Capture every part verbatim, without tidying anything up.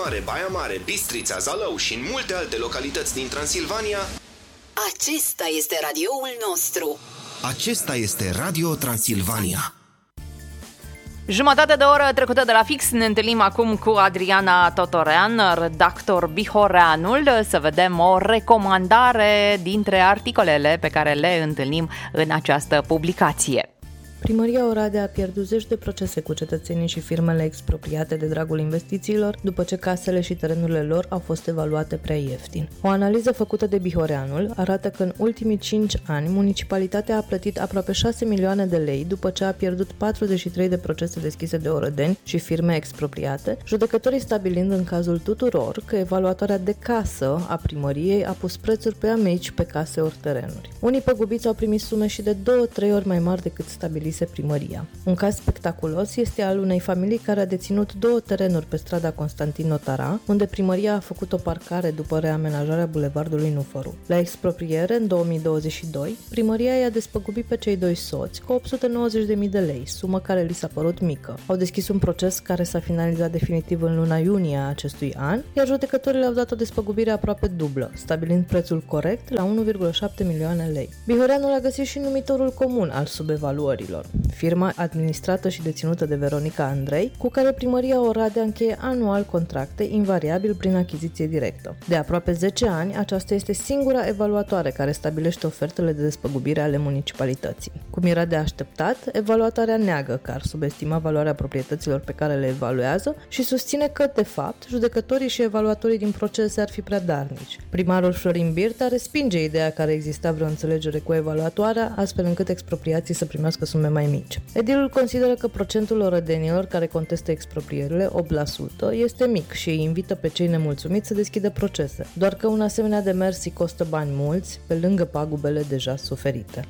Mare, Baia Mare, Bistrița, Zalău și în multe alte localități din Transilvania. Acesta este radioul nostru. Acesta este Radio Transilvania. Jumătate de oră trecută de la fix, ne întâlnim acum cu Adriana Totorean, redactor Bihoreanul, să vedem o recomandare dintre articolele pe care le întâlnim în această publicație. Primăria Oradea a pierdut zeci de procese cu cetățenii și firmele expropriate de dragul investițiilor, după ce casele și terenurile lor au fost evaluate prea ieftin. O analiză făcută de Bihoreanul arată că în ultimii cinci ani municipalitatea a plătit aproape șase milioane de lei după ce a pierdut patruzeci și trei de procese deschise de orădeni și firme expropriate, judecătorii stabilind în cazul tuturor că evaluatoarea de casă a primăriei a pus prețuri prea mici pe case ori terenuri. Unii păgubiți au primit sume și de două-trei ori mai mari decât stabilise primăria. Un caz spectaculos este al unei familii care a deținut două terenuri pe strada Constantin Notara, unde primăria a făcut o parcare după reamenajarea bulevardului Nufăru. La expropriere, în două mii douăzeci și doi, primăria i-a despăgubit pe cei doi soți cu opt sute nouăzeci de mii de lei, sumă care li s-a părut mică. Au deschis un proces care s-a finalizat definitiv în luna iunie a acestui an, iar judecătorii le-au dat o despăgubire aproape dublă, stabilind prețul corect la unu virgulă șapte milioane lei. Bihoreanul a găsit și numitorul comun al subevaluărilor. Firma administrată și deținută de Veronica Andrei, cu care primăria Oradea încheie anual contracte, invariabil prin achiziție directă. De aproape zece ani, aceasta este singura evaluatoare care stabilește ofertele de despăgubire ale municipalității. Cum era de așteptat, evaluatoarea neagă că ar subestima valoarea proprietăților pe care le evaluează și susține că, de fapt, judecătorii și evaluatorii din procese ar fi prea darnici. Primarul Florin Birta respinge ideea că ar exista vreo înțelegere cu evaluatoarea, astfel încât expropriații să primească sume mai mici. Edilul consideră că procentul orădenilor care contestă exproprierile, opt la sută, este mic și îi invită pe cei nemulțumiți să deschidă procese, doar că un asemenea demers îi costă bani mulți, pe lângă pagubele deja suferite.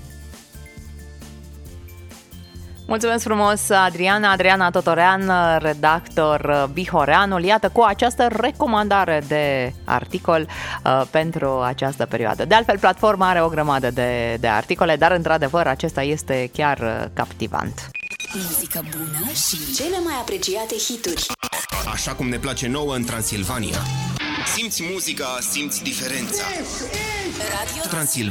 Mulțumesc frumos, Adriana. Adriana Totorean, redactor Bihoreanul. Iată, cu această recomandare de articol uh, pentru această perioadă. De altfel, platforma are o grămadă de, de articole, dar, într-adevăr, acesta este chiar uh, captivant. Muzică bună și cele mai apreciate hituri. Așa cum ne place nouă în Transilvania. Simți muzica, simți diferența. Radio Transilvania.